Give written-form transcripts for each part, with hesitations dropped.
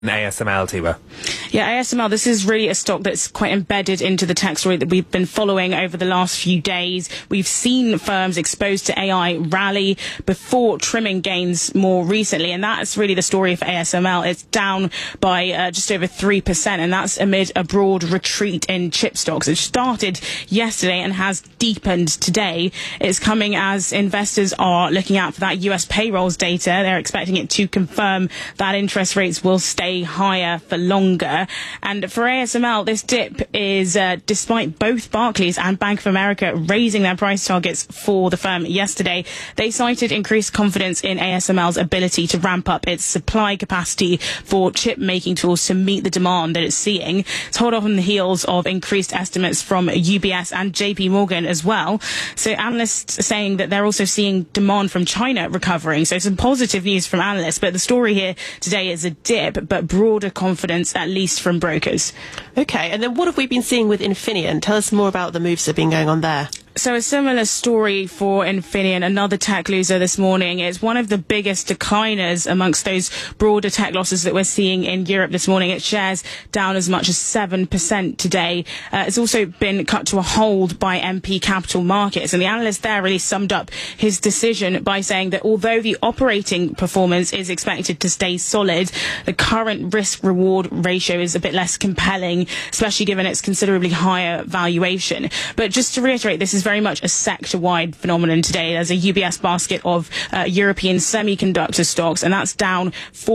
ASML, Tiwa. Yeah, ASML, this is really a stock that's quite embedded into the tech story that we've been following over the last few days. We've seen firms exposed to AI rally before trimming gains more recently, and that's really the story for ASML. It's down by just over 3%, and that's amid a broad retreat in chip stocks. It started yesterday and has deepened today. It's coming as investors are looking out for that US payrolls data. They're expecting it to confirm that interest rates will stay higher for longer. And for ASML, this dip is despite both Barclays and Bank of America raising their price targets for the firm yesterday. They cited increased confidence in ASML's ability to ramp up its supply capacity for chip making tools to meet the demand that it's seeing. It's hot off on the heels of increased estimates from UBS and JP Morgan as well. So analysts are saying that they're also seeing demand from China recovering. So some positive news from analysts, but the story here today is a dip, but broader confidence, at least from brokers. Okay, and then what have we been seeing with Infineon? Tell us more about the moves that have been going on there. So a similar story for Infineon, another tech loser this morning. It's one of the biggest decliners amongst those broader tech losses that we're seeing in Europe this morning. Its shares down as much as 7% today. It's also been cut to a hold by MP Capital Markets. And the analyst there really summed up his decision by saying that although the operating performance is expected to stay solid, the current risk-reward ratio is a bit less compelling, especially given its considerably higher valuation. But just to reiterate, this is very much a sector-wide phenomenon today. There's a UBS basket of European semiconductor stocks, and that's down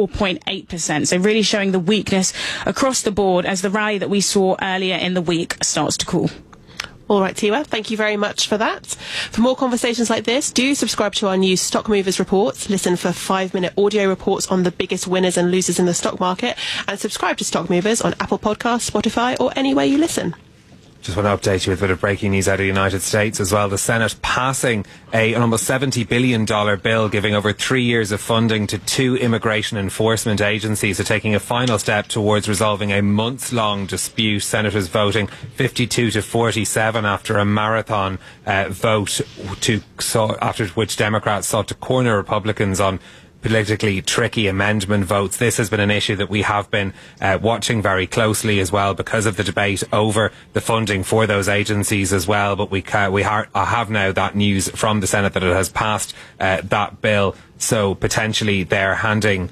4.8%. So really showing the weakness across the board as the rally that we saw earlier in the week starts to cool. All right, Tiwa, thank you very much for that. For more conversations like this, do subscribe to our new Stock Movers reports, listen for 5-minute audio reports on the biggest winners and losers in the stock market, and subscribe to Stock Movers on Apple Podcasts, Spotify, or anywhere you listen. Just want to update you with a bit of breaking news out of the United States as well. The Senate passing an almost $70 billion bill giving over 3 years of funding to 2 immigration enforcement agencies, so taking a final step towards resolving a months-long dispute. Senators voting 52 to 47 after a marathon vote after which Democrats sought to corner Republicans on politically tricky amendment votes. This has been an issue that we have been watching very closely as well because of the debate over the funding for those agencies as well. But I have now that news from the Senate that it has passed that bill. So potentially they're handing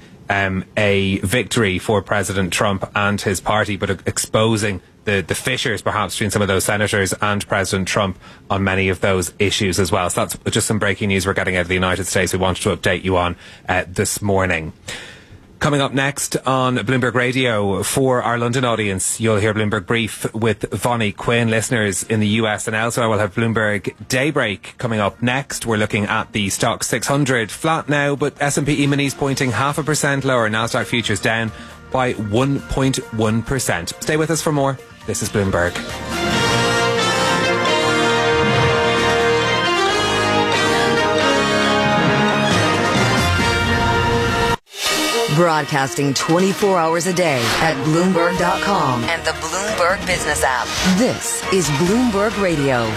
a victory for President Trump and his party, but exposing the fissures perhaps between some of those senators and President Trump on many of those issues as well. So that's just some breaking news we're getting out of the United States we wanted to update you on this morning. Coming up next on Bloomberg Radio, for our London audience, you'll hear Bloomberg Brief with Vonnie Quinn. Listeners in the US and elsewhere will have Bloomberg Daybreak coming up next. We're looking at the Stock 600 flat now, but S&P E-minis pointing 0.5% lower. Nasdaq futures down by 1.1%. Stay with us for more. This is Bloomberg. Broadcasting 24 hours a day at Bloomberg.com and the Bloomberg Business app. This is Bloomberg Radio.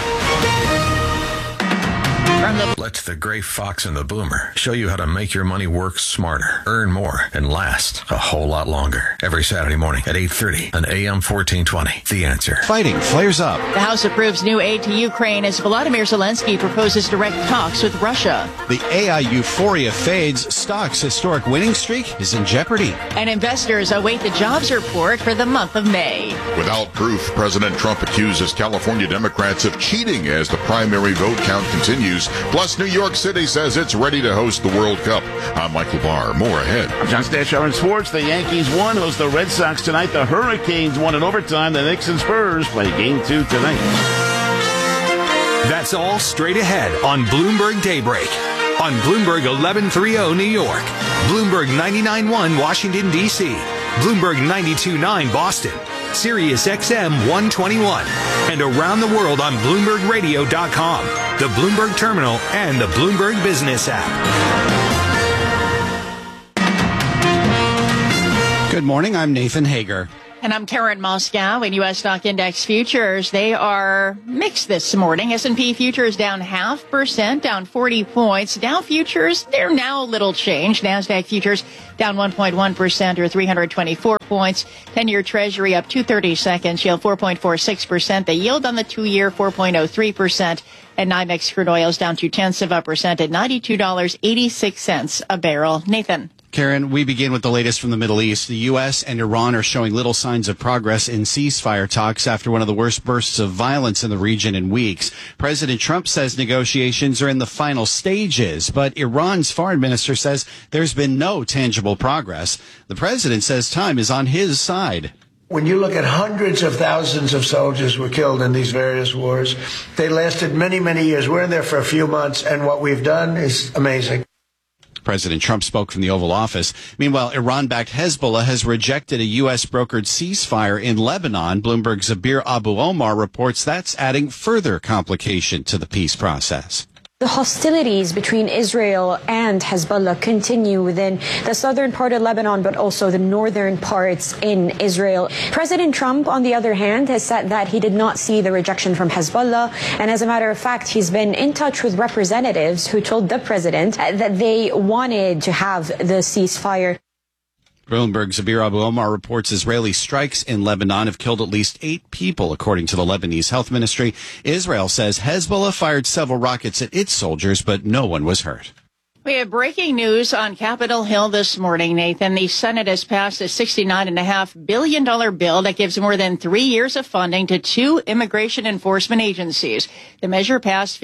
Let the gray fox and the boomer show you how to make your money work smarter, earn more, and last a whole lot longer. Every Saturday morning at 8:30 on AM 1420. The Answer. Fighting flares up. The House approves new aid to Ukraine as Volodymyr Zelensky proposes direct talks with Russia. The AI euphoria fades. Stock's historic winning streak is in jeopardy. And investors await the jobs report for the month of May. Without proof, President Trump accuses California Democrats of cheating as the primary vote count continues. Plus, New York City says it's ready to host the World Cup. I'm Michael Barr. More ahead. I'm John Stashower in sports. The Yankees won, host the Red Sox tonight. The Hurricanes won in overtime. The Knicks and Spurs play Game 2 tonight. That's all straight ahead on Bloomberg Daybreak. On Bloomberg 1130 New York, Bloomberg 99.1 Washington, D.C., Bloomberg 92.9 Boston, Sirius XM 121, and around the world on BloombergRadio.com, the Bloomberg Terminal, and the Bloomberg Business app. Good morning, I'm Nathan Hager. And I'm Karen Moscow. In U.S. stock index futures, they are mixed this morning. S&P futures down 0.5%, down 40 points. Dow futures, they're now a little changed. NASDAQ futures down 1.1% or 324 points. 10-year Treasury up 230 seconds, yield 4.46%. The yield on the 2-year 4.03%. And NYMEX crude oil is down 0.2% at $92.86 a barrel. Nathan. Karen, we begin with the latest from the Middle East. The U.S. and Iran are showing little signs of progress in ceasefire talks after one of the worst bursts of violence in the region in weeks. President Trump says negotiations are in the final stages, but Iran's foreign minister says there's been no tangible progress. The president says time is on his side. When you look at hundreds of thousands of soldiers were killed in these various wars, they lasted many, many years. We're in there for a few months, and what we've done is amazing. President Trump spoke from the Oval Office. Meanwhile, Iran-backed Hezbollah has rejected a U.S.-brokered ceasefire in Lebanon. Bloomberg's Zabir Abu Omar reports that's adding further complication to the peace process. The hostilities between Israel and Hezbollah continue within the southern part of Lebanon, but also the northern parts in Israel. President Trump, on the other hand, has said that he did not see the rejection from Hezbollah. And as a matter of fact, he's been in touch with representatives who told the president that they wanted to have the ceasefire. Bloomberg's Zabir Abu Omar reports Israeli strikes in Lebanon have killed at least 8 people, according to the Lebanese health ministry. Israel says Hezbollah fired several rockets at its soldiers, but no one was hurt. We have breaking news on Capitol Hill this morning, Nathan. The Senate has passed a $69.5 billion bill that gives more than 3 years of funding to 2 immigration enforcement agencies. The measure passed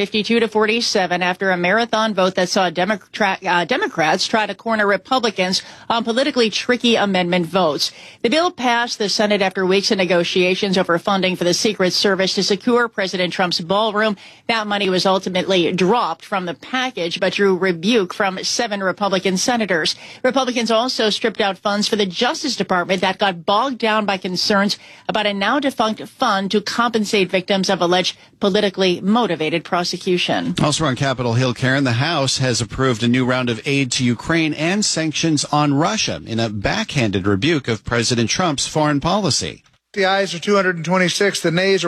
52-47 after a marathon vote that saw Democrats try to corner Republicans on politically tricky amendment votes. The bill passed the Senate after weeks of negotiations over funding for the Secret Service to secure President Trump's ballroom. That money was ultimately dropped from the package, but drew rebuke from 7 Republican senators. Republicans also stripped out funds for the Justice Department that got bogged down by concerns about a now-defunct fund to compensate victims of alleged politically motivated prosecution. Also on Capitol Hill, Karen, the House has approved a new round of aid to Ukraine and sanctions on Russia in a backhanded rebuke of President Trump's foreign policy. The ayes are 226, the nays are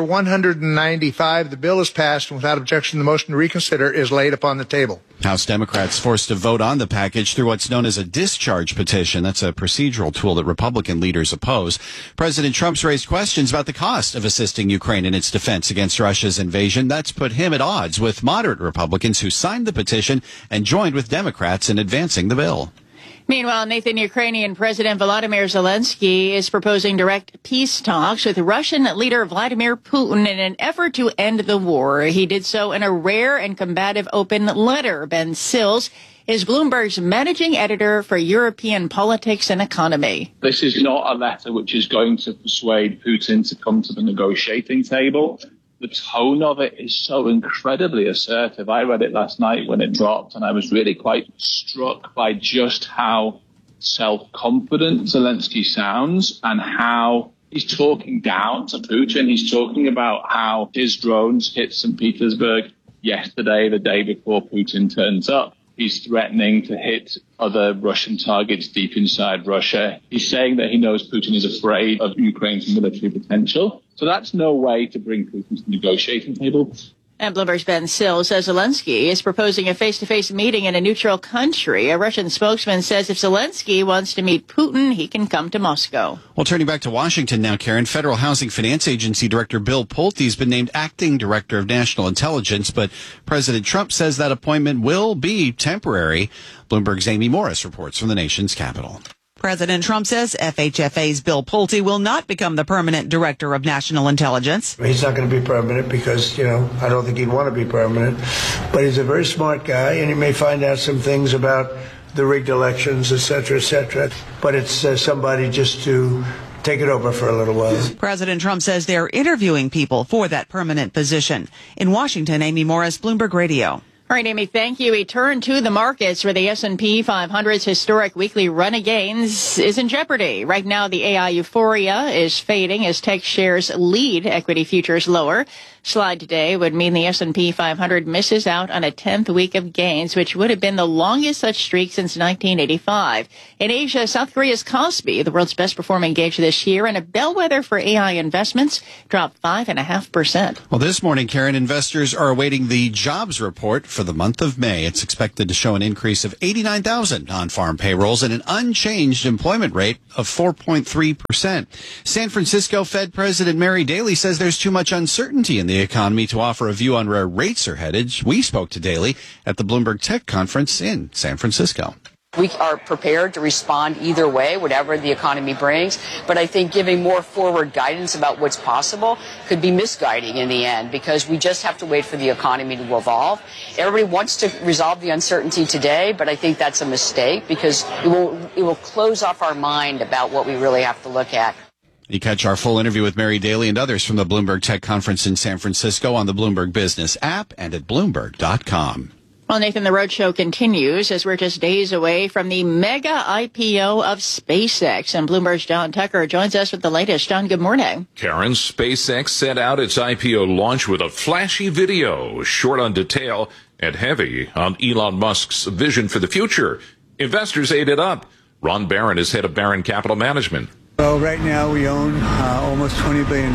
195. The bill is passed, and without objection, the motion to reconsider is laid upon the table. House Democrats forced to vote on the package through what's known as a discharge petition. That's a procedural tool that Republican leaders oppose. President Trump's raised questions about the cost of assisting Ukraine in its defense against Russia's invasion. That's put him at odds with moderate Republicans who signed the petition and joined with Democrats in advancing the bill. Meanwhile, Nathan, Ukrainian President Volodymyr Zelensky is proposing direct peace talks with Russian leader Vladimir Putin in an effort to end the war. He did so in a rare and combative open letter. Ben Sills is Bloomberg's managing editor for European politics and economy. This is not a letter which is going to persuade Putin to come to the negotiating table. The tone of it is so incredibly assertive. I read it last night when it dropped, and I was really quite struck by just how self-confident Zelensky sounds and how he's talking down to Putin. He's talking about how his drones hit St. Petersburg yesterday, the day before Putin turns up. He's threatening to hit other Russian targets deep inside Russia. He's saying that he knows Putin is afraid of Ukraine's military potential. So that's no way to bring Putin to the negotiating table. And Bloomberg's Ben Sills says Zelensky is proposing a face-to-face meeting in a neutral country. A Russian spokesman says if Zelensky wants to meet Putin, he can come to Moscow. Well, turning back to Washington now, Karen, Federal Housing Finance Agency Director Bill Pulte has been named acting director of national intelligence, but President Trump says that appointment will be temporary. Bloomberg's Amy Morris reports from the nation's capital. President Trump says FHFA's Bill Pulte will not become the permanent director of national intelligence. He's not going to be permanent because, I don't think he'd want to be permanent. But he's a very smart guy, and he may find out some things about the rigged elections, et cetera, et cetera. But it's somebody just to take it over for a little while. President Trump says they're interviewing people for that permanent position. In Washington, Amy Morris, Bloomberg Radio. All right, Amy, thank you. We turn to the markets where the S&P 500's historic weekly run of gains is in jeopardy. Right now, the AI euphoria is fading as tech shares lead equity futures lower. Slide today would mean the S&P 500 misses out on a 10th week of gains, which would have been the longest such streak since 1985. In Asia, South Korea's Kospi, the world's best performing gauge this year, and a bellwether for AI investments, dropped 5.5%. Well, this morning, Karen, investors are awaiting the jobs report for the month of May. It's expected to show an increase of 89,000 non-farm payrolls and an unchanged employment rate of 4.3%. San Francisco Fed President Mary Daly says there's too much uncertainty in the economy to offer a view on where rates are headed. We spoke to Daly at the Bloomberg Tech Conference in San Francisco. We are prepared to respond either way, whatever the economy brings. But I think giving more forward guidance about what's possible could be misguiding in the end, because we just have to wait for the economy to evolve. Everybody wants to resolve the uncertainty today, but I think that's a mistake, because it will close off our mind about what we really have to look at. You catch our full interview with Mary Daly and others from the Bloomberg Tech Conference in San Francisco on the Bloomberg Business app and at Bloomberg.com. Well, Nathan, the roadshow continues as we're just days away from the mega IPO of SpaceX. And Bloomberg's John Tucker joins us with the latest. John, good morning. Karen, SpaceX set out its IPO launch with a flashy video, short on detail and heavy on Elon Musk's vision for the future. Investors ate it up. Ron Barron is head of Barron Capital Management. Well, right now we own almost $20 billion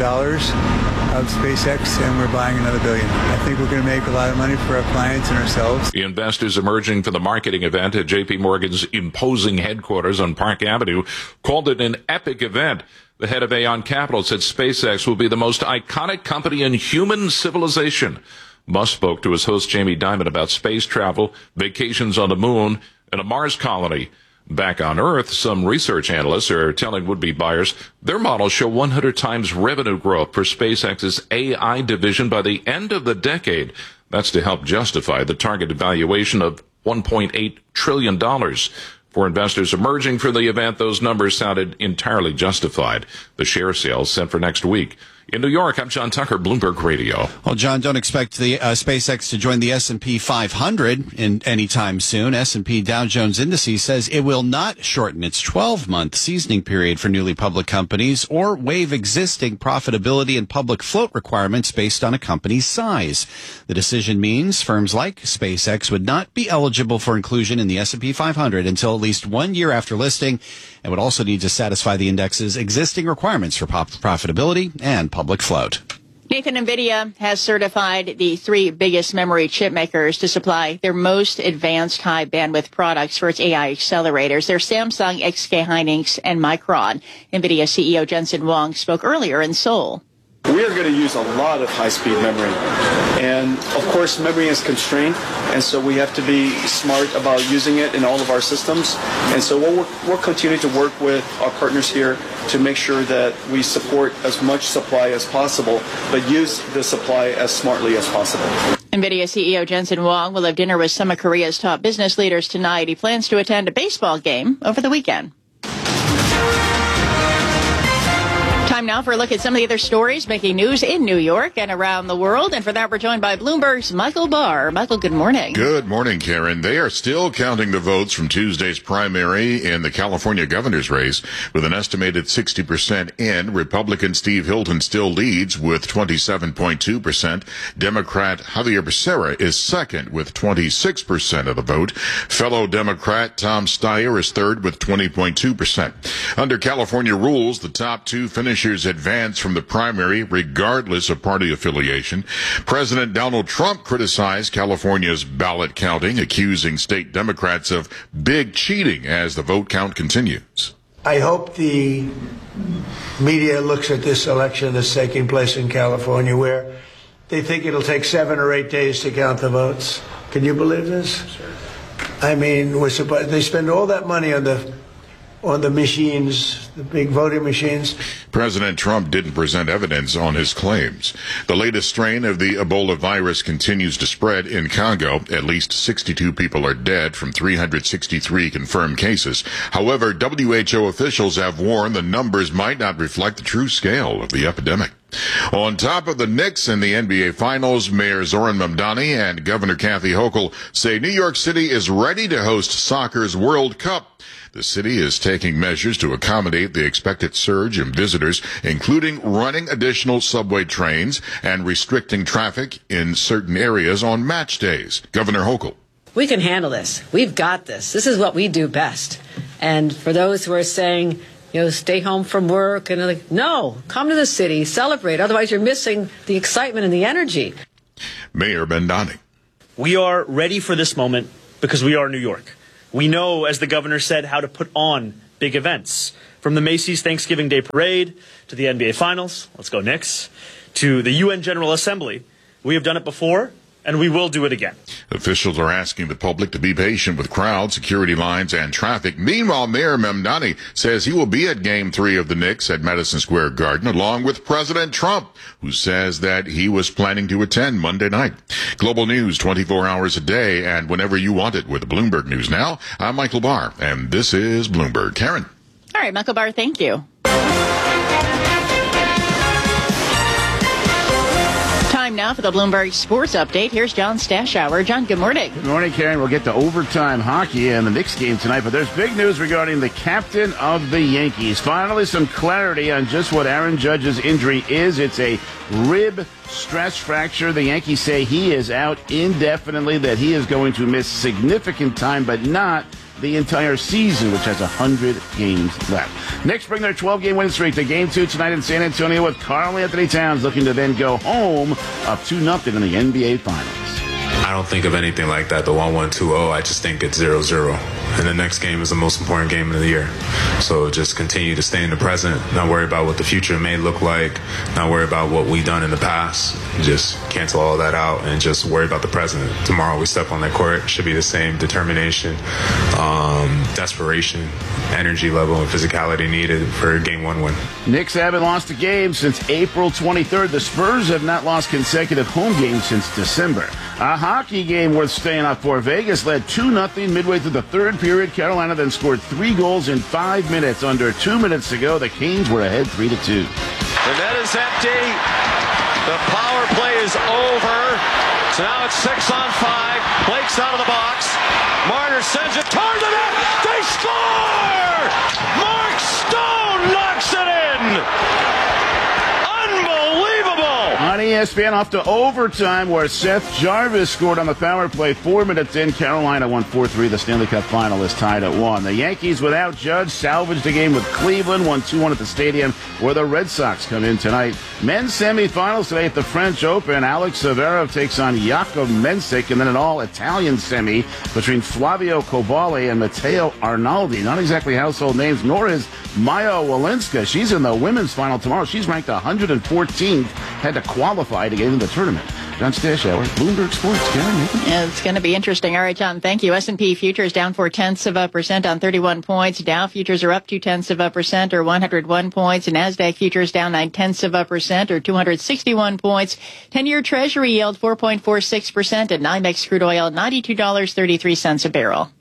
of SpaceX, and we're buying another $1 billion. I think we're going to make a lot of money for our clients and ourselves. Investors emerging from the marketing event at J.P. Morgan's imposing headquarters on Park Avenue called it an epic event. The head of Aon Capital said SpaceX will be the most iconic company in human civilization. Musk spoke to his host Jamie Dimon about space travel, vacations on the moon, and a Mars colony. Back on Earth, some research analysts are telling would-be buyers their models show 100 times revenue growth for SpaceX's AI division by the end of the decade. That's to help justify the targeted valuation of $1.8 trillion. For investors emerging from the event, those numbers sounded entirely justified. The share sales set for next week. In New York, I'm John Tucker, Bloomberg Radio. Well, John, don't expect the SpaceX to join the S&P 500 in anytime soon. S&P Dow Jones Indices says it will not shorten its 12-month seasoning period for newly public companies or waive existing profitability and public float requirements based on a company's size. The decision means firms like SpaceX would not be eligible for inclusion in the S&P 500 until at least 1 year after listing, and would also need to satisfy the index's existing requirements for profitability and public float. Nathan, NVIDIA has certified the 3 biggest memory chip makers to supply their most advanced high bandwidth products for its AI accelerators. They're Samsung, SK Hynix, and Micron. NVIDIA CEO Jensen Huang spoke earlier in Seoul. We are going to use a lot of high-speed memory. And, of course, memory is constrained, and so we have to be smart about using it in all of our systems. And so we'll continue to work with our partners here to make sure that we support as much supply as possible, but use the supply as smartly as possible. NVIDIA CEO Jensen Huang will have dinner with some of Korea's top business leaders tonight. He plans to attend a baseball game over the weekend. Time now for a look at some of the other stories making news in New York and around the world. And for that, we're joined by Bloomberg's Michael Barr. Michael, good morning. Good morning, Karen. They are still counting the votes from Tuesday's primary in the California governor's race. With an estimated 60% in, Republican Steve Hilton still leads with 27.2%. Democrat Javier Becerra is second with 26% of the vote. Fellow Democrat Tom Steyer is third with 20.2%. Under California rules, the top 2 finishers advance from the primary regardless of party affiliation. President Donald Trump criticized California's ballot counting, accusing state Democrats of big cheating as the vote count continues. I hope the media looks at this election that's taking place in California, where they think it'll take 7 or 8 days to count the votes. Can you believe this? I mean, they spend all that money on the machines, the big voting machines. President Trump didn't present evidence on his claims. The latest strain of the Ebola virus continues to spread in Congo. At least 62 people are dead from 363 confirmed cases. However, WHO officials have warned the numbers might not reflect the true scale of the epidemic. On top of the Knicks in the NBA Finals, Mayor Zoran Mamdani and Governor Kathy Hochul say New York City is ready to host soccer's World Cup. The city is taking measures to accommodate the expected surge in visitors, including running additional subway trains and restricting traffic in certain areas on match days. Governor Hochul. We can handle this. We've got this. This is what we do best. And for those who are saying, stay home from work, and no, come to the city, celebrate. Otherwise, you're missing the excitement and the energy. Mayor Mamdani. We are ready for this moment because we are New York. We know, as the governor said, how to put on big events. From the Macy's Thanksgiving Day Parade to the NBA Finals, let's go Knicks, to the UN General Assembly. We have done it before, and we will do it again. Officials are asking the public to be patient with crowds, security lines, and traffic. Meanwhile, Mayor Mamdani says he will be at Game 3 of the Knicks at Madison Square Garden, along with President Trump, who says that he was planning to attend Monday night. Global news 24 hours a day and whenever you want it with Bloomberg News Now. I'm Michael Barr, and this is Bloomberg. Karen. All right, Michael Barr, thank you. Time now for the Bloomberg Sports Update. Here's John Stashower. John, good morning. Good morning, Karen. We'll get to overtime hockey and the Knicks game tonight, but there's big news regarding the captain of the Yankees. Finally, some clarity on just what Aaron Judge's injury is. It's a rib stress fracture. The Yankees say he is out indefinitely, that he is going to miss significant time, but not the entire season, which has 100 games left. Knicks bring their 12-game winning streak to Game 2 tonight in San Antonio, with Karl Anthony Towns looking to then go home up 2-0 in the NBA Finals. I don't think of anything like that, the 1-1-2-0. I just think it's 0-0. And the next game is the most important game of the year. So just continue to stay in the present, not worry about what the future may look like, not worry about what we've done in the past. Just cancel all that out and just worry about the present. Tomorrow we step on that court, should be the same determination, desperation, energy level, and physicality needed for a Game 1 win. Knicks haven't lost a game since April 23rd. The Spurs have not lost consecutive home games since December. A hockey game worth staying up for. Vegas led 2-0 midway through the third period. Carolina then scored 3 goals in 5 minutes. Under 2 minutes to go, the Canes were ahead 3-2. The net is empty. The power play is over. So now it's 6-on-5. Blake's out of the box. Marner sends it toward the net. They score! Mark Stone knocks it in! On ESPN, off to overtime, where Seth Jarvis scored on the power play 4 minutes in. Carolina won 4-3. The Stanley Cup final is tied at 1. The Yankees, without Judge, salvaged the game with Cleveland, won 2-1 at the Stadium, where the Red Sox come in tonight. Men's semifinals today at the French Open. Alex Zverev takes on Jakub Mensik, and then an all-Italian semi between Flavio Cobali and Matteo Arnaldi. Not exactly household names, nor is Maya Walinska. She's in the women's final tomorrow. She's ranked 114th, had to qualify to get into the tournament. John Stashower, Bloomberg Sports. Yeah, it's going to be interesting. All right, John, thank you. S&P futures down 0.4% on 31 points. Dow futures are up 0.2% or 101 points. And NASDAQ futures down 0.9% or 261 points. 10-year Treasury yield 4.46%, and NYMEX crude oil $92.33 a barrel.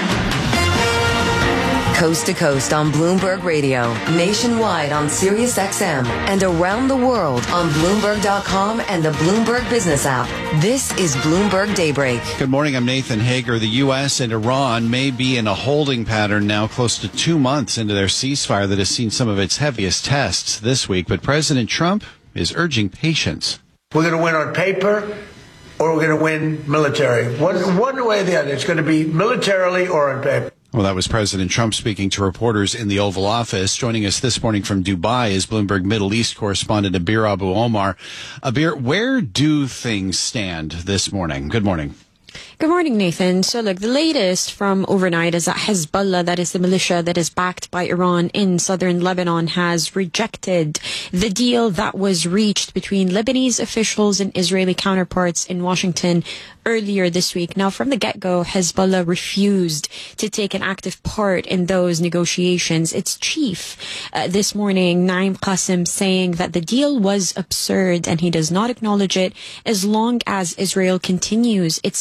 Coast to coast on Bloomberg Radio, nationwide on Sirius XM, and around the world on Bloomberg.com and the Bloomberg Business app. This is Bloomberg Daybreak. Good morning, I'm Nathan Hager. The U.S. and Iran may be in a holding pattern now close to 2 months into their ceasefire that has seen some of its heaviest tests this week. But President Trump is urging patience. We're going to win on paper, or we're going to win military. One way or the other. It's going to be militarily or on paper. Well, that was President Trump speaking to reporters in the Oval Office. Joining us this morning from Dubai is Bloomberg Middle East correspondent Abir Abu Omar. Abir, where do things stand this morning? Good morning. Good morning, Nathan. So look, the latest from overnight is that Hezbollah, that is the militia that is backed by Iran in southern Lebanon, has rejected the deal that was reached between Lebanese officials and Israeli counterparts in Washington earlier this week. Now, from the get-go, Hezbollah refused to take an active part in those negotiations. Its chief this morning, Naim Qassem, saying that the deal was absurd and he does not acknowledge it as long as Israel continues its attacks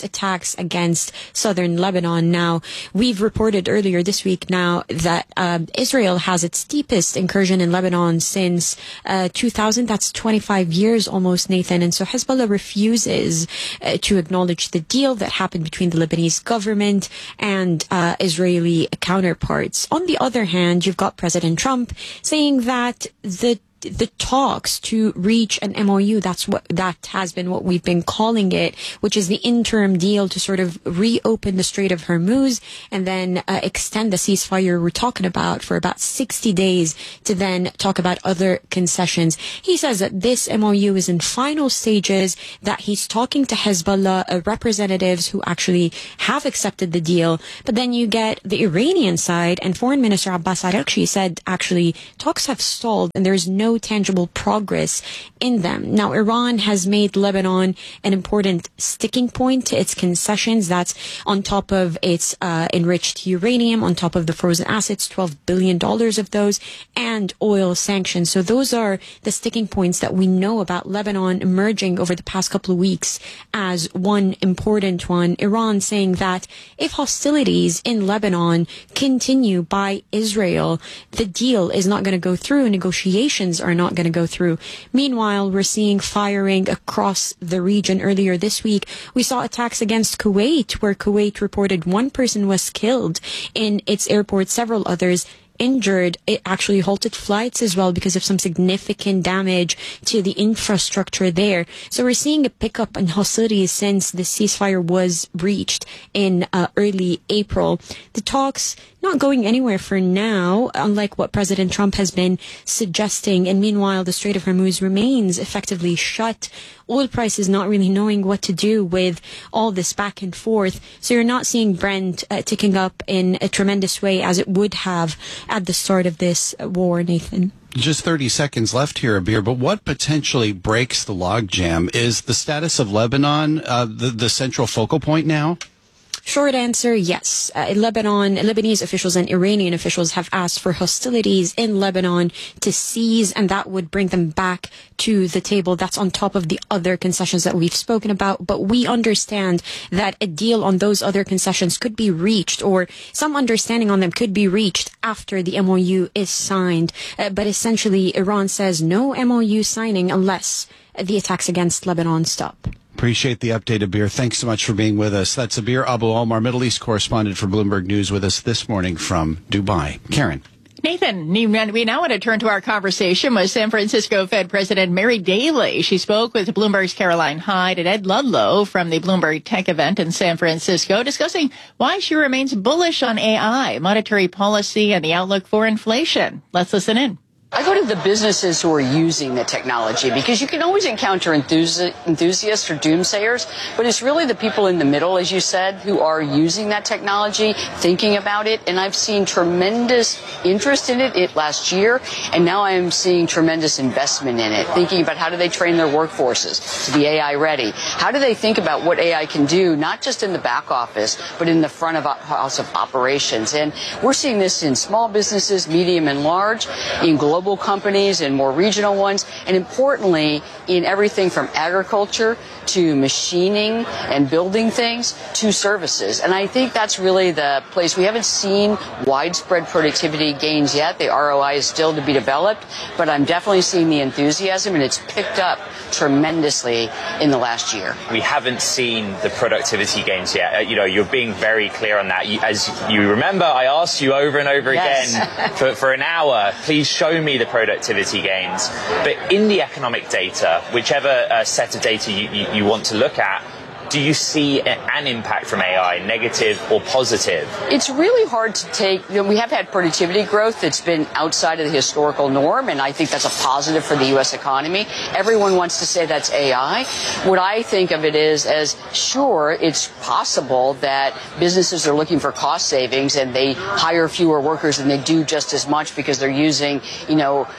attacks against southern Lebanon. Now, we've reported earlier this week now that Israel has its deepest incursion in Lebanon since 2000. That's 25 years almost, Nathan. And so Hezbollah refuses to acknowledge the deal that happened between the Lebanese government and Israeli counterparts. On the other hand, you've got President Trump saying that the talks to reach an MOU, that has been what we've been calling it, which is the interim deal to sort of reopen the Strait of Hormuz and then extend the ceasefire we're talking about for about 60 days to then talk about other concessions. He says that this MOU is in final stages, that he's talking to Hezbollah representatives who actually have accepted the deal. But then you get the Iranian side, and Foreign Minister Abbas Araghchi said actually talks have stalled and there's no tangible progress in them. Now, Iran has made Lebanon an important sticking point to its concessions. That's on top of its enriched uranium, on top of the frozen assets, $12 billion of those, and oil sanctions. So those are the sticking points that we know about Lebanon emerging over the past couple of weeks as one important one. Iran saying that if hostilities in Lebanon continue by Israel, the deal is not going to go through. Negotiations are not going to go through. Meanwhile, we're seeing firing across the region. Earlier this week, we saw attacks against Kuwait, where Kuwait reported one person was killed in its airport, several others injured. It actually halted flights as well because of some significant damage to the infrastructure there. So we're seeing a pickup in hostilities since the ceasefire was reached in early April. The talks not going anywhere for now, unlike what President Trump has been suggesting. And meanwhile, the Strait of Hormuz remains effectively shut. Oil prices not really knowing what to do with all this back and forth. So you're not seeing Brent ticking up in a tremendous way as it would have at the start of this war, Nathan. Just 30 seconds left here, Abir, but what potentially breaks the logjam? Is the status of Lebanon the central focal point now? Short answer, yes. Lebanese officials and Iranian officials have asked for hostilities in Lebanon to cease, and that would bring them back to the table. That's on top of the other concessions that we've spoken about. But we understand that a deal on those other concessions could be reached, or some understanding on them could be reached after the MOU is signed. But essentially, Iran says no MOU signing unless the attacks against Lebanon stop. Appreciate the update, Abir. Thanks so much for being with us. That's Abir Abu-Omar, Middle East correspondent for Bloomberg News, with us this morning from Dubai. Karen. Nathan, we now want to turn to our conversation with San Francisco Fed President Mary Daly. She spoke with Bloomberg's Caroline Hyde and Ed Ludlow from the Bloomberg Tech event in San Francisco, discussing why she remains bullish on AI, monetary policy, and the outlook for inflation. Let's listen in. I go to the businesses who are using the technology, because you can always encounter enthusiasts or doomsayers, but it's really the people in the middle, as you said, who are using that technology, thinking about it. And I've seen tremendous interest in it last year, and now I am seeing tremendous investment in it, thinking about how do they train their workforces to be AI ready? How do they think about what AI can do, not just in the back office, but in the front of house of operations? And we're seeing this in small businesses, medium and large, in global companies and more regional ones, and importantly, in everything from agriculture to machining and building things to services. And I think that's really the place. We haven't seen widespread productivity gains yet. The ROI is still to be developed, but I'm definitely seeing the enthusiasm, and it's picked up tremendously in the last year. We haven't seen the productivity gains yet. You're being very clear on that. As you remember, I asked you over and over again for an hour, please show me the productivity gains. But in the economic data, whichever set of data you want to look at, do you see an impact from AI, negative or positive? It's really hard to take. We have had productivity growth that's been outside of the historical norm, and I think that's a positive for the U.S. economy. Everyone wants to say that's AI. What I think of it is as, sure, it's possible that businesses are looking for cost savings and they hire fewer workers and they do just as much because they're using, an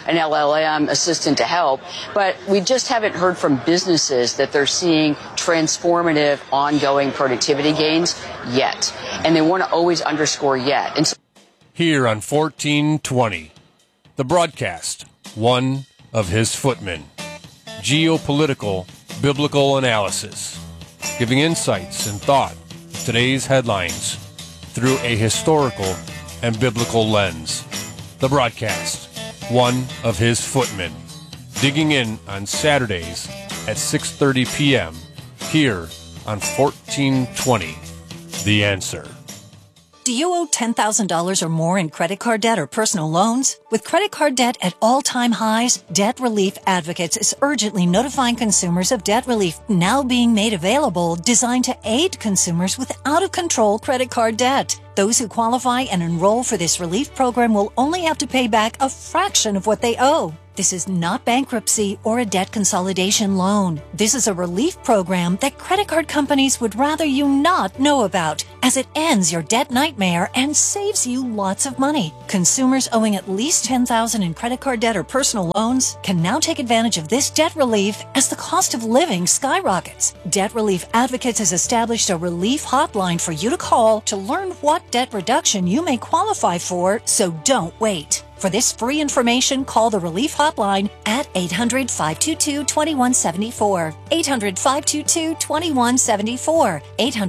LLM assistant to help. But we just haven't heard from businesses that they're seeing transformative ongoing productivity gains yet. And they want to always underscore yet. And so here on 1420, the broadcast, one of his footmen. Geopolitical, biblical analysis, giving insights and thought today's headlines through a historical and biblical lens. The Broadcast, one of his footmen, digging in on Saturdays at 6:30 p.m. here on 1420. The Answer. Do you owe $10,000 or more in credit card debt or personal loans? With credit card debt at all-time highs, Debt Relief Advocates is urgently notifying consumers of debt relief now being made available, designed to aid consumers with out-of-control credit card debt. Those who qualify and enroll for this relief program will only have to pay back a fraction of what they owe. This is not bankruptcy or a debt consolidation loan. This is a relief program that credit card companies would rather you not know about, as it ends your debt nightmare and saves you lots of money. Consumers owing at least $10,000 in credit card debt or personal loans can now take advantage of this debt relief as the cost of living skyrockets. Debt Relief Advocates has established a relief hotline for you to call to learn what debt reduction you may qualify for, so don't wait. For this free information, call the Relief Hotline at 800-522-2174. 800-522-2174.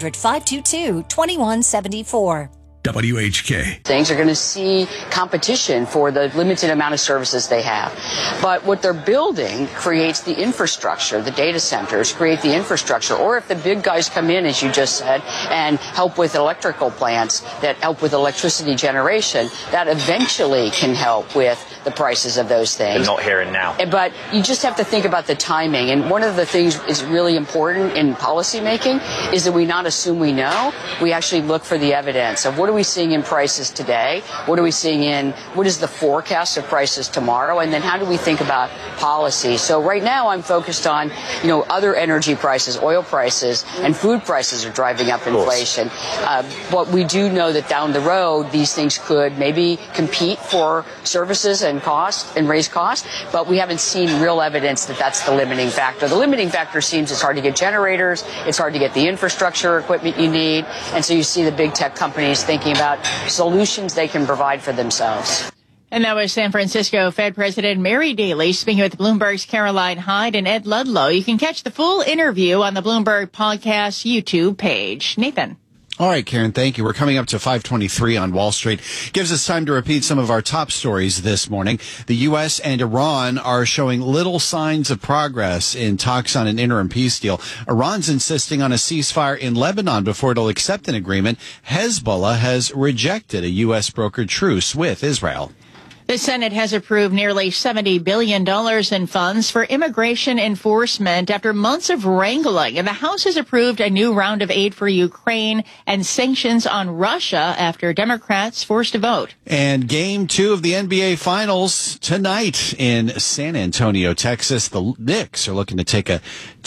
800-522-2174. WHK. Things are going to see competition for the limited amount of services they have. But what they're building creates the infrastructure. The data centers create the infrastructure. Or if the big guys come in, as you just said, and help with electrical plants that help with electricity generation, that eventually can help with the prices of those things. But not here and now. But you just have to think about the timing. And one of the things is really important in policy making is that we not assume we know. We actually look for the evidence of what are we seeing in prices today? What are we seeing what is the forecast of prices tomorrow? And then how do we think about policy? So right now I'm focused on, other energy prices, oil prices, and food prices are driving up inflation. But we do know that down the road, these things could maybe compete for services and cost and raise costs, but we haven't seen real evidence that that's the limiting factor. The limiting factor seems it's hard to get generators, it's hard to get the infrastructure equipment you need, and so you see the big tech companies thinking about solutions they can provide for themselves. And that was San Francisco Fed President Mary Daly speaking with Bloomberg's Caroline Hyde and Ed Ludlow. You can catch the full interview on the Bloomberg Podcast YouTube page. Nathan. All right, Karen, thank you. We're coming up to 5:23 on Wall Street. Gives us time to repeat some of our top stories this morning. The U.S. and Iran are showing little signs of progress in talks on an interim peace deal. Iran's insisting on a ceasefire in Lebanon before it'll accept an agreement. Hezbollah has rejected a U.S. brokered truce with Israel. The Senate has approved nearly $70 billion in funds for immigration enforcement after months of wrangling. And the House has approved a new round of aid for Ukraine and sanctions on Russia after Democrats forced a vote. And Game 2 of the NBA Finals tonight in San Antonio, Texas. The Knicks are looking to take a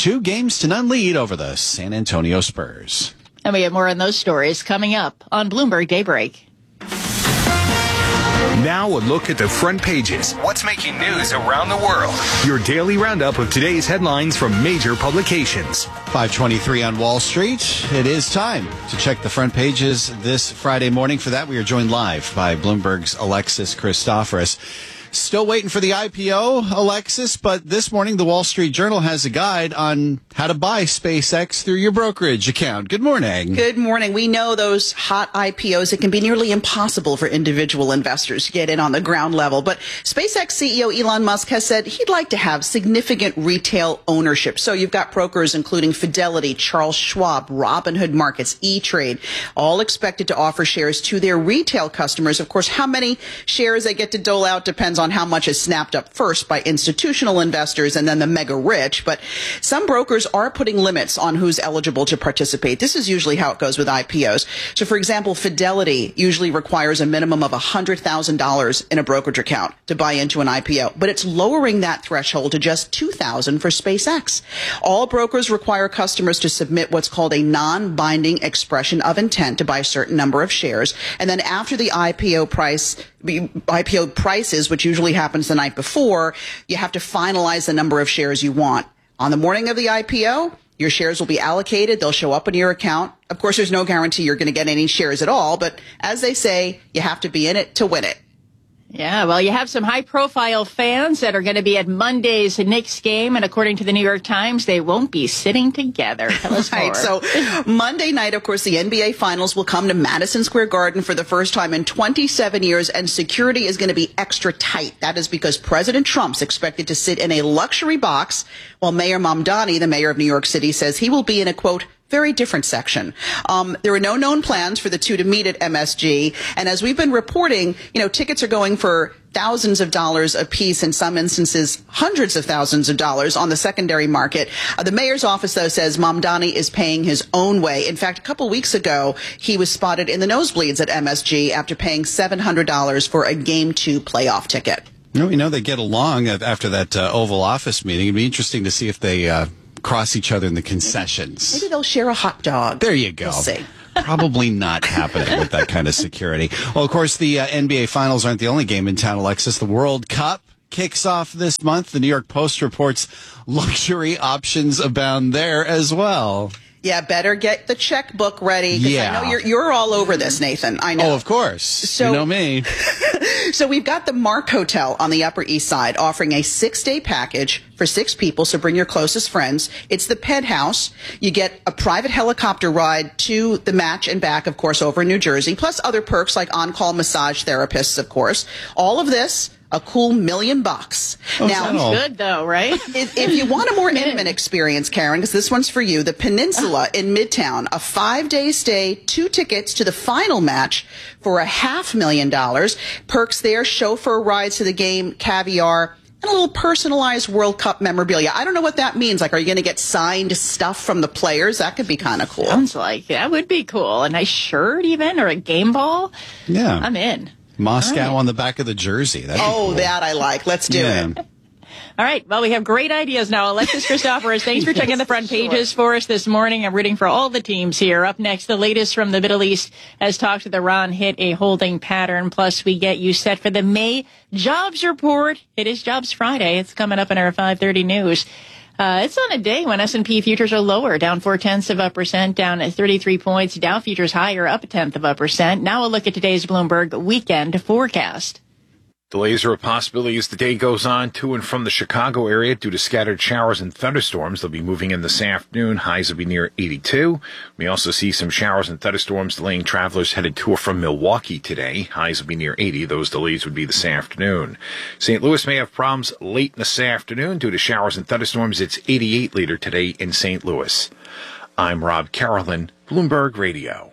2-0 lead over the San Antonio Spurs. And we have more on those stories coming up on Bloomberg Daybreak. Now a look at the front pages. What's making news around the world? Your daily roundup of today's headlines from major publications. 5:23 on Wall Street. It is time to check the front pages this Friday morning. For that, we are joined live by Bloomberg's Alexis Christoforous. Still waiting for the IPO, Alexis, but this morning the Wall Street Journal has a guide on how to buy SpaceX through your brokerage account. Good morning. Good morning. We know those hot IPOs, it can be nearly impossible for individual investors to get in on the ground level. But SpaceX CEO Elon Musk has said he'd like to have significant retail ownership. So you've got brokers including Fidelity, Charles Schwab, Robinhood Markets, E-Trade, all expected to offer shares to their retail customers. Of course, how many shares they get to dole out depends on how much is snapped up first by institutional investors and then the mega rich. But some brokers are putting limits on who's eligible to participate. This is usually how it goes with IPOs. So, for example, Fidelity usually requires a minimum of $100,000 in a brokerage account to buy into an IPO, but it's lowering that threshold to just $2,000 for SpaceX. All brokers require customers to submit what's called a non-binding expression of intent to buy a certain number of shares, and then after the IPO prices, which usually happens the night before, you have to finalize the number of shares you want. On the morning of the IPO, your shares will be allocated. They'll show up in your account. Of course, there's no guarantee you're going to get any shares at all, but as they say, you have to be in it to win it. Yeah, well, you have some high-profile fans that are going to be at Monday's Knicks game, and according to the New York Times, they won't be sitting together. Tell us more. So Monday night, of course, the NBA Finals will come to Madison Square Garden for the first time in 27 years, and security is going to be extra tight. That is because President Trump's expected to sit in a luxury box, while Mayor Mamdani, the mayor of New York City, says he will be in a, quote, very different section. There are no known plans for the two to meet at MSG. And as we've been reporting, tickets are going for thousands of dollars a piece, in some instances, hundreds of thousands of dollars on the secondary market. The mayor's office, though, says Mamdani is paying his own way. In fact, a couple weeks ago, he was spotted in the nosebleeds at MSG after paying $700 for a Game 2 playoff ticket. We know they get along after that Oval Office meeting. It'd be interesting to see if they cross each other in the concessions. Maybe they'll share a hot dog. There you go. We'll see. Probably not happening with that kind of security. Well, of course, the NBA Finals aren't the only game in town, Alexis. The World Cup kicks off this month. The New York Post reports luxury options abound there as well. Yeah, better get the checkbook ready. Yeah. I know you're all over this, Nathan. I know. Oh, of course. So, you know me. So we've got the Mark Hotel on the Upper East Side offering a 6-day package for 6 people, so bring your closest friends. It's the Penthouse. You get a private helicopter ride to the match and back, of course, over in New Jersey, plus other perks like on-call massage therapists, of course. All of this, a cool $1 million. Oh, now, sounds good, though, right? If you want a more intimate experience, Karen, because this one's for you, the Peninsula in Midtown, a 5-day stay, 2 tickets to the final match for $500,000. Perks there, chauffeur rides to the game, caviar, and a little personalized World Cup memorabilia. I don't know what that means. Like, are you going to get signed stuff from the players? That could be kind of cool. Sounds like that would be cool. A nice shirt, even, or a game ball. Yeah. I'm in. Moscow on the back of the jersey. Cool. That I like. Let's do it. All right. Well, we have great ideas now. Alexis Christoforous, thanks for checking the front pages for us this morning. I'm rooting for all the teams here. Up next, the latest from the Middle East as talks with Iran hit a holding pattern. Plus, we get you set for the May jobs report. It is Jobs Friday. It's coming up in our 5:30 news. It's on a day when S&P futures are lower, down 0.4%, down at 33 points. Dow futures higher, up 0.1%. Now a look at today's Bloomberg weekend forecast. Delays are a possibility as the day goes on to and from the Chicago area due to scattered showers and thunderstorms. They'll be moving in this afternoon. Highs will be near 82. We also see some showers and thunderstorms delaying travelers headed to or from Milwaukee today. Highs will be near 80. Those delays would be this afternoon. St. Louis may have problems late this afternoon due to showers and thunderstorms. It's 88 later today in St. Louis. I'm Rob Carolyn, Bloomberg Radio.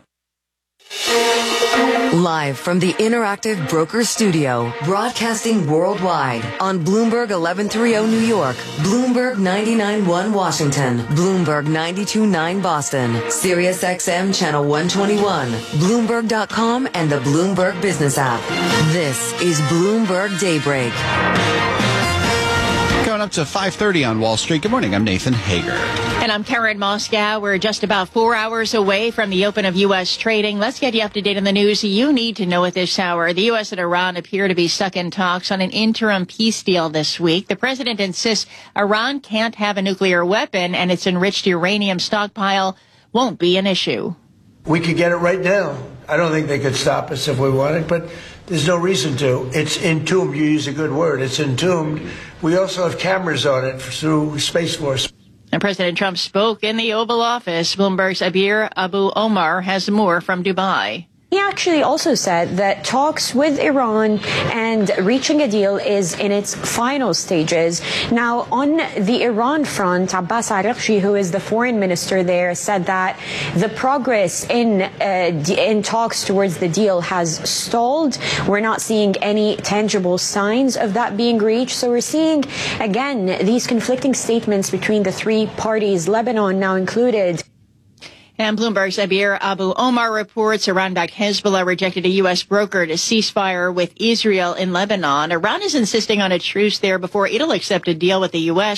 Live from the Interactive Broker Studio, broadcasting worldwide on Bloomberg 1130 New York, Bloomberg 99.1 Washington, Bloomberg 92.9 Boston, Sirius XM Channel 121, Bloomberg.com, and the Bloomberg Business app. This is Bloomberg Daybreak. Going up to 5:30 on Wall Street. Good morning. I'm Nathan Hager. And I'm Karen Moscow. We're just about 4 hours away from the open of U.S. trading. Let's get you up to date on the news you need to know at this hour. The U.S. and Iran appear to be stuck in talks on an interim peace deal this week. The president insists Iran can't have a nuclear weapon and its enriched uranium stockpile won't be an issue. We could get it right now. I don't think they could stop us if we wanted, but there's no reason to. It's entombed. You use a good word. It's entombed. We also have cameras on it through Space Force. And President Trump spoke in the Oval Office. Bloomberg's Abir Abu Omar has more from Dubai. He actually also said that talks with Iran and reaching a deal is in its final stages. Now, on the Iran front, Abbas Araghchi, who is the foreign minister there, said that the progress in talks towards the deal has stalled. We're not seeing any tangible signs of that being reached. So we're seeing, again, these conflicting statements between the three parties, Lebanon now included. And Bloomberg's Abir Abu Omar reports Iran-backed Hezbollah rejected a U.S. brokered ceasefire with Israel in Lebanon. Iran is insisting on a truce there before it'll accept a deal with the U.S.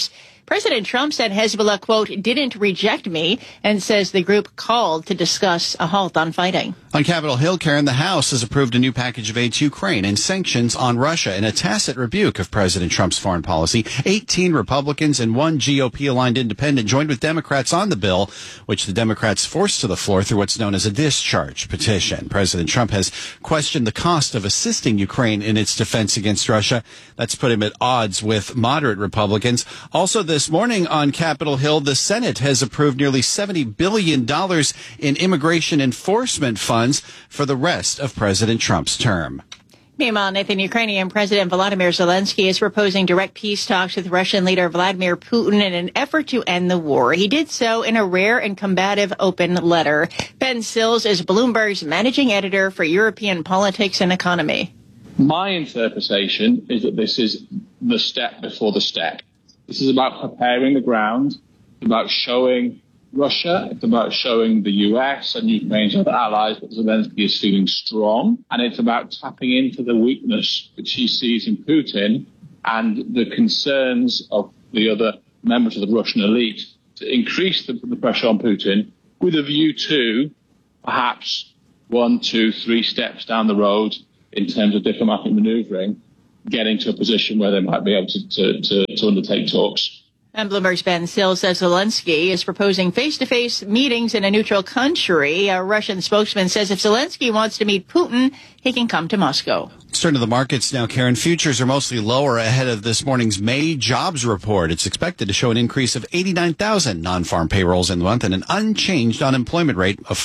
President Trump said Hezbollah, quote, didn't reject me, and says the group called to discuss a halt on fighting. On Capitol Hill, Karen, the House has approved a new package of aid to Ukraine and sanctions on Russia in a tacit rebuke of President Trump's foreign policy. 18 Republicans and one GOP-aligned independent joined with Democrats on the bill, which the Democrats forced to the floor through what's known as a discharge petition. President Trump has questioned the cost of assisting Ukraine in its defense against Russia. That's put him at odds with moderate Republicans. Also this morning on Capitol Hill, the Senate has approved nearly $70 billion in immigration enforcement funds for the rest of President Trump's term. Meanwhile, Nathan, Ukrainian President Volodymyr Zelensky is proposing direct peace talks with Russian leader Vladimir Putin in an effort to end the war. He did so in a rare and combative open letter. Ben Sills is Bloomberg's managing editor for European politics and economy. My interpretation is that this is the step before the step. This is about preparing the ground, about showing Russia, it's about showing the US and Ukraine's other allies that Zelensky is feeling strong, and it's about tapping into the weakness which he sees in Putin and the concerns of the other members of the Russian elite to increase the pressure on Putin with a view to perhaps 1, 2, 3 steps down the road in terms of diplomatic maneuvering, getting to a position where they might be able to undertake talks. And Bloomberg's Ben Sills says Zelensky is proposing face-to-face meetings in a neutral country. A Russian spokesman says if Zelensky wants to meet Putin, he can come to Moscow. Let's turn to the markets now, Karen. Futures are mostly lower ahead of this morning's May jobs report. It's expected to show an increase of 89,000 non-farm payrolls in the month and an unchanged unemployment rate of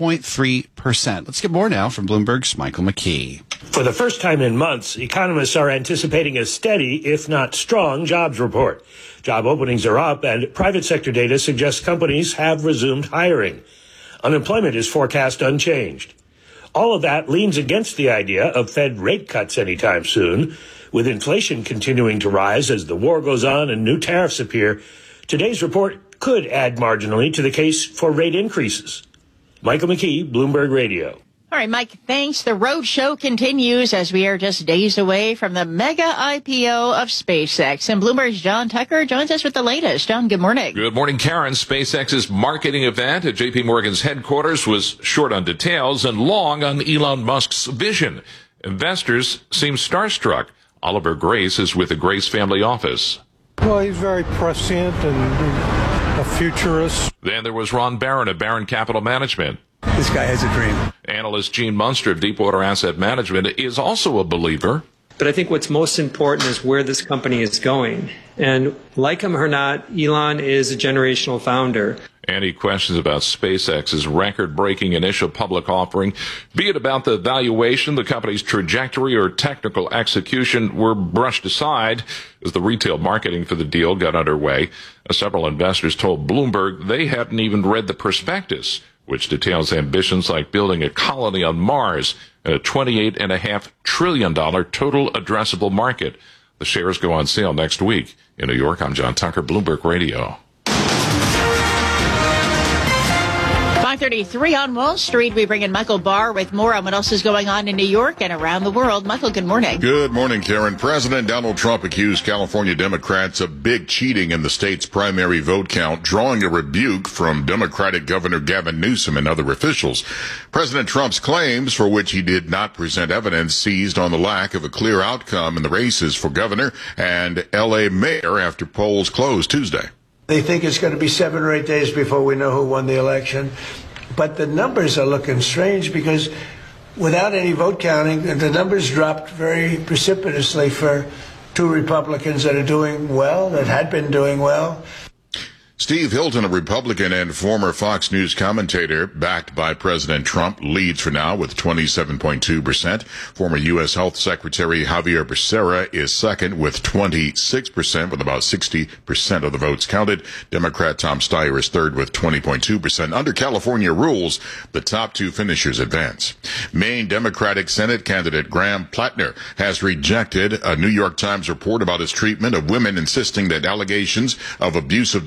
4.3%. Let's get more now from Bloomberg's Michael McKee. For the first time in months, economists are anticipating a steady, if not strong, jobs report. Job openings are up, and private sector data suggests companies have resumed hiring. Unemployment is forecast unchanged. All of that leans against the idea of Fed rate cuts anytime soon. With inflation continuing to rise as the war goes on and new tariffs appear, today's report could add marginally to the case for rate increases. Michael McKee, Bloomberg Radio. All right, Mike, thanks. The road show continues as we are just days away from the mega IPO of SpaceX. And Bloomberg's John Tucker joins us with the latest. John, good morning. Good morning, Karen. SpaceX's marketing event at JP Morgan's headquarters was short on details and long on Elon Musk's vision. Investors seem starstruck. Oliver Grace is with the Grace family office. Well, he's very prescient and a futurist. Then there was Ron Barron of Barron Capital Management. This guy has a dream. Analyst Gene Munster of Deepwater Asset Management is also a believer. But I think what's most important is where this company is going. And like him or not, Elon is a generational founder. Any questions about SpaceX's record-breaking initial public offering, be it about the valuation, the company's trajectory, or technical execution, were brushed aside as the retail marketing for the deal got underway. Several investors told Bloomberg they hadn't even read the prospectus, which details ambitions like building a colony on Mars and a $28.5 trillion total addressable market. The shares go on sale next week. In New York, I'm John Tucker, Bloomberg Radio. 5:33 on Wall Street. We bring in Michael Barr with more on what else is going on in New York and around the world. Michael, good morning. Good morning, Karen. President Donald Trump accused California Democrats of big cheating in the state's primary vote count, drawing a rebuke from Democratic Governor Gavin Newsom and other officials. President Trump's claims, for which he did not present evidence, seized on the lack of a clear outcome in the races for governor and L.A. mayor after polls closed Tuesday. They think it's going to be 7 or 8 days before we know who won the election. But the numbers are looking strange because without any vote counting, the numbers dropped very precipitously for 2 Republicans that are doing well, that had been doing well. Steve Hilton, a Republican and former Fox News commentator backed by President Trump, leads for now with 27.2%. Former U.S. Health Secretary Javier Becerra is second with 26%, with about 60% of the votes counted. Democrat Tom Steyer is third with 20.2%. Under California rules, the top 2 finishers advance. Maine Democratic Senate candidate Graham Plattner has rejected a New York Times report about his treatment of women, insisting that allegations of abusive behavior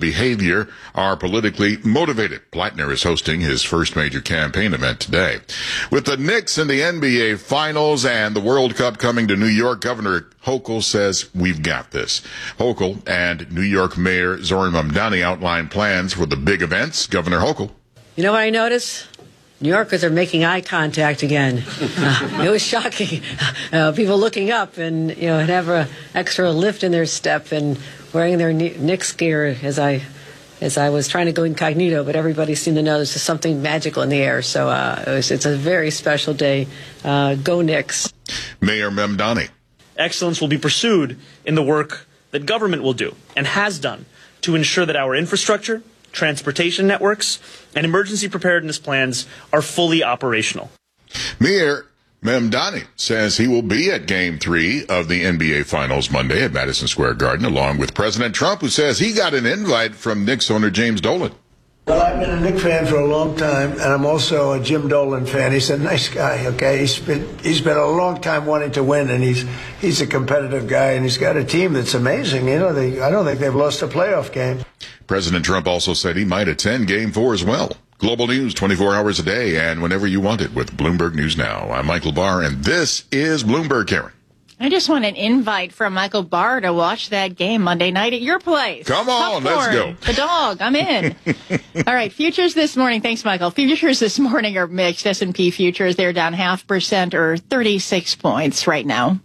year are politically motivated. Plattner is hosting his first major campaign event today. With the Knicks in the NBA Finals and the World Cup coming to New York, Governor Hochul says, we've got this. Hochul and New York Mayor Zohran Mamdani outlined plans for the big events. Governor Hochul. You know what I noticed? New Yorkers are making eye contact again. It was shocking. People looking up and, have an extra lift in their step and wearing their Knicks gear as I was trying to go incognito, but everybody seemed to know there's something magical in the air. So it's a very special day. Go Knicks. Mayor Mamdani. Excellence will be pursued in the work that government will do and has done to ensure that our infrastructure, transportation networks, and emergency preparedness plans are fully operational. Mayor Mamdani says he will be at Game 3 of the NBA Finals Monday at Madison Square Garden, along with President Trump, who says he got an invite from Knicks owner James Dolan. Well, I've been a Knicks fan for a long time, and I'm also a Jim Dolan fan. He's a nice guy, okay? He's been a long time wanting to win, and he's a competitive guy, and he's got a team that's amazing. I don't think they've lost a playoff game. President Trump also said he might attend Game 4 as well. Global news 24 hours a day and whenever you want it with Bloomberg News Now. I'm Michael Barr, and this is Bloomberg, Karen. I just want an invite from Michael Barr to watch that game Monday night at your place. Come on, let's go. The dog, I'm in. All right, futures this morning. Thanks, Michael. Futures this morning are mixed. S&P futures, they're down 0.5% or 36 points right now.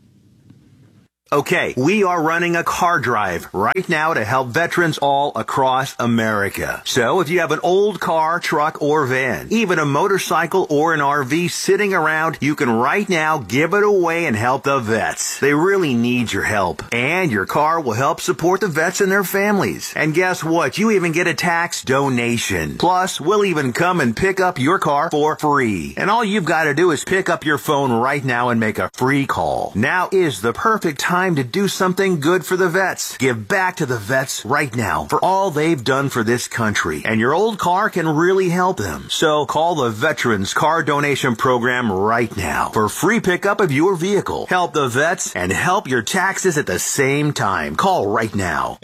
Okay, we are running a car drive right now to help veterans all across America. So if you have an old car, truck, or van, even a motorcycle or an RV sitting around, you can right now give it away and help the vets. They really need your help. And your car will help support the vets and their families. And guess what? You even get a tax donation. Plus, we'll even come and pick up your car for free. And all you've got to do is pick up your phone right now and make a free call. Now is the perfect time to do something good for the vets. Give back to the vets right now for all they've done for this country. And your old car can really help them. So call the Veterans Car Donation Program right now for free pickup of your vehicle. Help the vets and help your taxes at the same time. Call right now.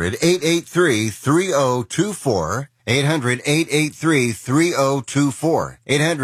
800-883-3024. 800-883-3024.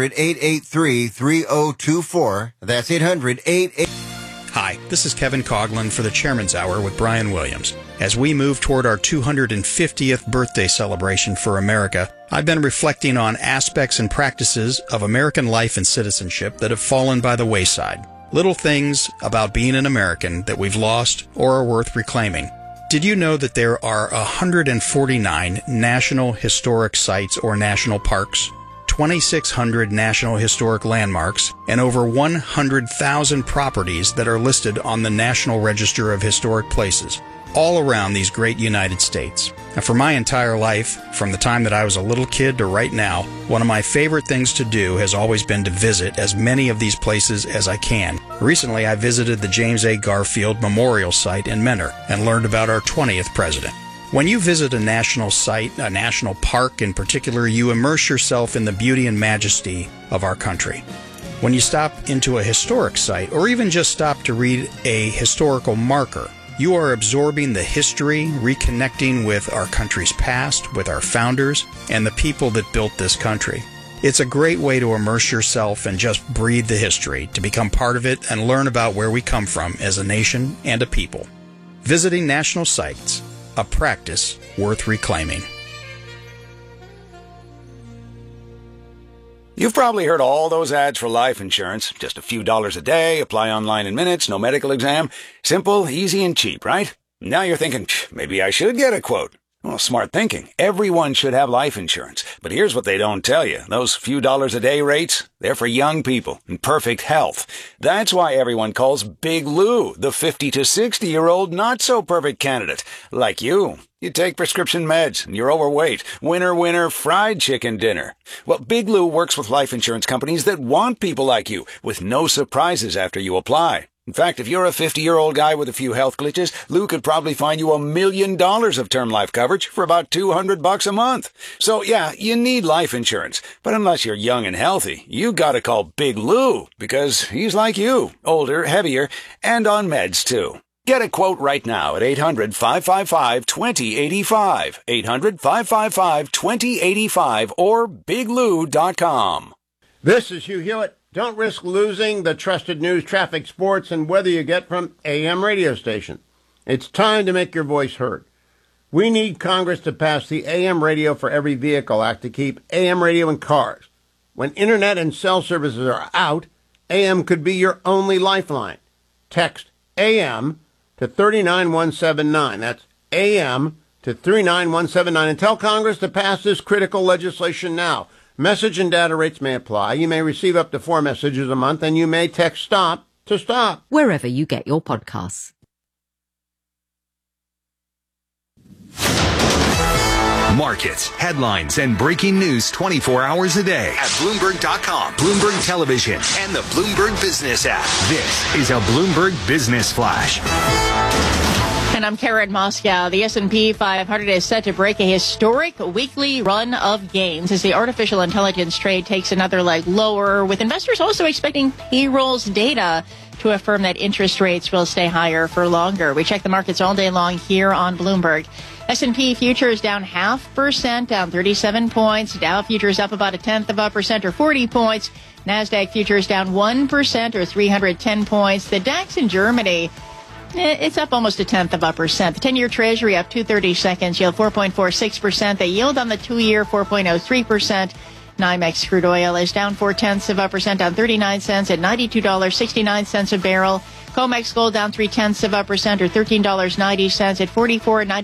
800-883-3024. That's 800-883. Hi, this is Kevin Coughlin for the Chairman's Hour with Brian Williams. As we move toward our 250th birthday celebration for America, I've been reflecting on aspects and practices of American life and citizenship that have fallen by the wayside. Little things about being an American that we've lost or are worth reclaiming. Did you know that there are 149 National Historic Sites or National Parks? 2,600 National Historic Landmarks, and over 100,000 properties that are listed on the National Register of Historic Places, all around these great United States. Now, for my entire life, from the time that I was a little kid to right now, one of my favorite things to do has always been to visit as many of these places as I can. Recently, I visited the James A. Garfield Memorial Site in Mentor and learned about our 20th president. When you visit a national site, a national park in particular, you immerse yourself in the beauty and majesty of our country. When you stop into a historic site, or even just stop to read a historical marker, you are absorbing the history, reconnecting with our country's past, with our founders, and the people that built this country. It's a great way to immerse yourself and just breathe the history, to become part of it and learn about where we come from as a nation and a people. Visiting national sites, a practice worth reclaiming. You've probably heard all those ads for life insurance. Just a few dollars a day, apply online in minutes, no medical exam. Simple, easy, and cheap, right? Now you're thinking, maybe I should get a quote. Well, smart thinking. Everyone should have life insurance. But here's what they don't tell you. Those few dollars a day rates, they're for young people in perfect health. That's why everyone calls Big Lou the 50 to 60-year-old not-so-perfect candidate. Like you. You take prescription meds, and you're overweight. Winner, winner, fried chicken dinner. Well, Big Lou works with life insurance companies that want people like you, with no surprises after you apply. In fact, if you're a 50-year-old guy with a few health glitches, Lou could probably find you $1 million of term life coverage for about $200 a month. So yeah, you need life insurance. But unless you're young and healthy, you gotta call Big Lou, because he's like you, older, heavier, and on meds too. Get a quote right now at 800-555-2085, 800-555-2085, or biglou.com. This is Hugh Hewitt. Don't risk losing the trusted news, traffic, sports, and weather you get from AM radio station. It's time to make your voice heard. We need Congress to pass the AM Radio for Every Vehicle Act to keep AM radio in cars. When internet and cell services are out, AM could be your only lifeline. Text AM to 39179. That's AM to 39179. And tell Congress to pass this critical legislation now. Message and data rates may apply. You may receive up to 4 messages a month, and you may text STOP to stop. Wherever you get your podcasts. Markets, headlines, and breaking news 24 hours a day at Bloomberg.com, Bloomberg Television, and the Bloomberg Business app. This is a Bloomberg Business Flash. And I'm Karen Moscow. The S&P 500 is set to break a historic weekly run of gains as the artificial intelligence trade takes another leg lower, with investors also expecting payrolls data to affirm that interest rates will stay higher for longer. We check the markets all day long here on Bloomberg. S&P futures down 0.5%, down 37 points. Dow futures up about 0.1% or 40 points. NASDAQ futures down 1% or 310 points. The DAX in Germany, it's up almost 0.1%. The 10-year Treasury up 2/32, yield 4.46%. The yield on the 2-year 4.03%. NYMEX crude oil is down 0.4%, down 39 cents at $92.69 a barrel. COMEX gold down 0.3% or $13.90 at $44.90.